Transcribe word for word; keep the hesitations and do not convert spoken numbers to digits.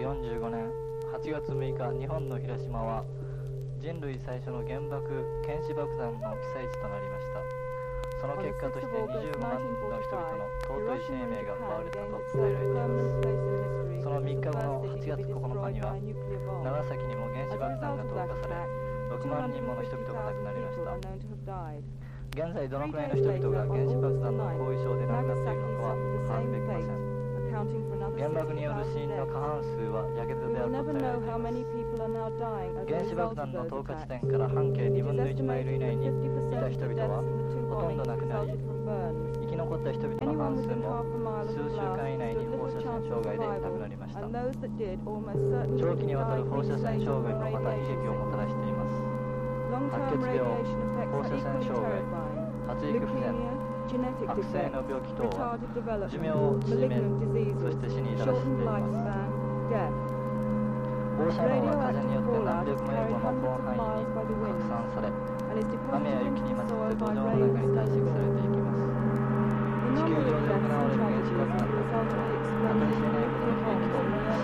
よんじゅうごねんはちがつむいか、日本の広島は人類最初の原爆原子爆弾の被災地となりました。その結果としてにじゅうごまんの人々の尊い生命が奪われたと伝えられています。そのみっかごのはちがつここのかには長崎にも原子爆弾が投下され、ろくまんにんもの人々が亡くなりました。現在どのくらいの人々が原子爆弾の後遺症で亡くなっているのかは把握できません。原爆による死因の過半数はやけどであると伝えられています。原子爆弾の投下地点から半径にぶんのいちマイル以内にいた人々はほとんど亡くなり、生き残った人々の半数も数週間以内に放射線障害で亡くなりました。長期にわたる放射線障害もまた悲劇をもたらしています。白血病、放射線障害、発育不全、悪性の病気等は寿命を縮め、そして死に至らしんでいます。放射能は風によって何百メートルの広範囲に拡散され、雨や雪に混じって土壌の中に堆積されていきます。地球上で行われる原子爆弾の数は計り知れないほどの悲劇と死